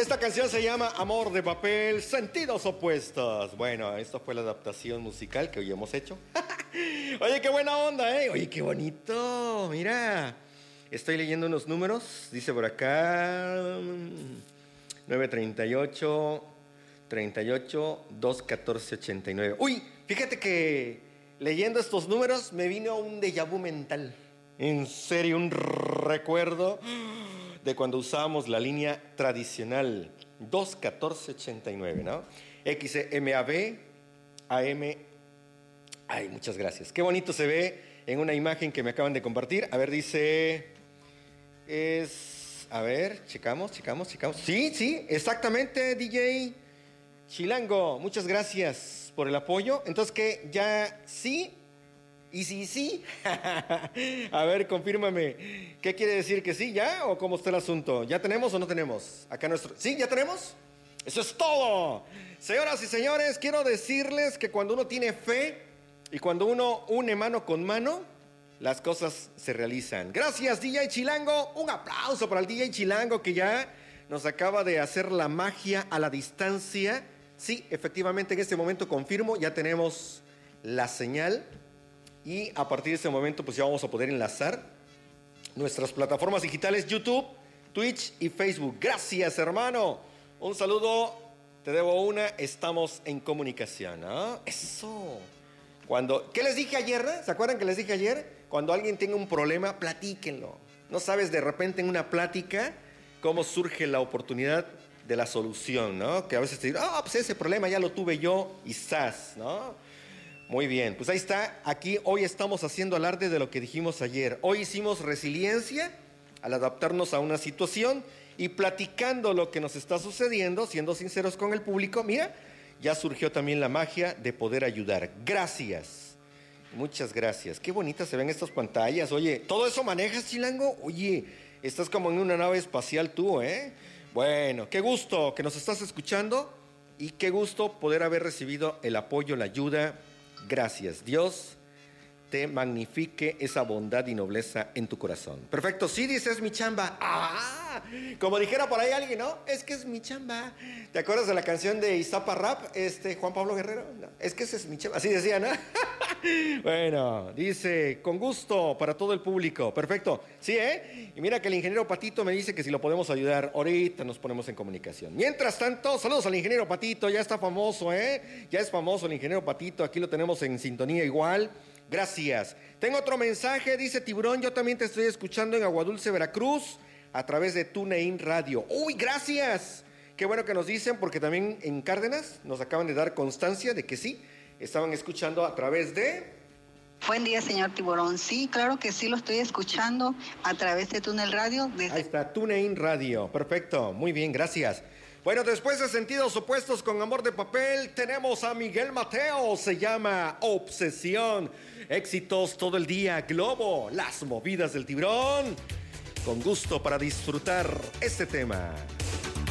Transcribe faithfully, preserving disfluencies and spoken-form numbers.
Esta canción se llama Amor de Papel, Sentidos Opuestos. Bueno, esto fue la adaptación musical que hoy hemos hecho. Oye, qué buena onda, ¿eh? Oye, qué bonito. Mira, estoy leyendo unos números. Dice por acá nueve treinta y ocho, treinta y ocho, dos catorce, ochenta y nueve. Uy, fíjate que leyendo estos números me vino un déjà vu mental. En serio, un recuerdo de cuando usábamos la línea tradicional dos catorce ochenta y nueve, ¿no? X M A B A M. Ay, muchas gracias. Qué bonito se ve en una imagen que me acaban de compartir. A ver, dice... Es... A ver, checamos, checamos, checamos. Sí, sí, exactamente, D J Chilango. Muchas gracias por el apoyo. Entonces, ¿qué? ¿Ya sí? ¿Y sí, sí? A ver, confírmame. ¿Qué quiere decir que sí ya o cómo está el asunto? ¿Ya tenemos o no tenemos? Acá nuestro... ¿Sí, ya tenemos? Eso es todo. Señoras y señores, quiero decirles que cuando uno tiene fe y cuando uno une mano con mano, las cosas se realizan. Gracias, D J Chilango. Un aplauso para el D J Chilango que ya nos acaba de hacer la magia a la distancia. Sí, efectivamente, en este momento confirmo, ya tenemos la señal. Y a partir de este momento pues ya vamos a poder enlazar nuestras plataformas digitales YouTube, Twitch y Facebook. Gracias, hermano. Un saludo, te debo una, estamos en comunicación, ¿no? Eso. Cuando, ¿qué les dije ayer? ¿Se acuerdan que les dije ayer? Cuando alguien tenga un problema, platíquenlo. No sabes de repente en una plática cómo surge la oportunidad de la solución, ¿no? Que a veces te dicen, ah, oh, pues ese problema ya lo tuve yo y zas, ¿no? Muy bien, pues ahí está. Aquí hoy estamos haciendo alarde de lo que dijimos ayer. Hoy hicimos resiliencia al adaptarnos a una situación y platicando lo que nos está sucediendo, siendo sinceros con el público, mira, ya surgió también la magia de poder ayudar. Gracias, muchas gracias. Qué bonitas se ven estas pantallas. Oye, ¿todo eso manejas, Chilango? Oye, estás como en una nave espacial tú, ¿eh? Bueno, qué gusto que nos estás escuchando y qué gusto poder haber recibido el apoyo, la ayuda. Gracias. Dios te magnifique esa bondad y nobleza en tu corazón. Perfecto. Sí, dices mi chamba. Ah, como dijera por ahí alguien, ¿no? Es que es mi chamba. ¿Te acuerdas de la canción de Izapa Rap? Este, Juan Pablo Guerrero. No, es que ese es mi chamba. Así decía, ¿no? Bueno, dice, con gusto para todo el público. Perfecto. Sí, ¿eh? Y mira que el ingeniero Patito me dice que si lo podemos ayudar, ahorita nos ponemos en comunicación. Mientras tanto, saludos al ingeniero Patito. Ya está famoso, ¿eh? Ya es famoso el ingeniero Patito. Aquí lo tenemos en sintonía igual. Gracias. Tengo otro mensaje, dice Tiburón, yo también te estoy escuchando en Aguadulce, Veracruz, a través de TuneIn Radio. ¡Uy, gracias! Qué bueno que nos dicen, porque también en Cárdenas nos acaban de dar constancia de que sí, estaban escuchando a través de... Buen día, señor Tiburón. Sí, claro que sí, lo estoy escuchando a través de Túnel Radio. Desde... Ahí está, TuneIn Radio. Perfecto, muy bien, gracias. Bueno, después de Sentidos Opuestos con Amor de Papel, tenemos a Miguel Mateo, se llama Obsesión. Éxitos todo el día, Globo, las movidas del Tiburón. Con gusto para disfrutar este tema.